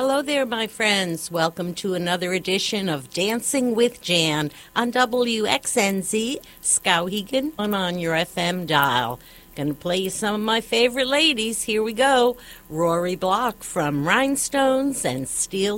Hello there, my friends. Welcome to another edition of Dancing with Jan on WXNZ, Skowhegan, on your FM dial. Going to play you some of my favorite ladies. Here we go. Rory Block from Rhinestones and Steel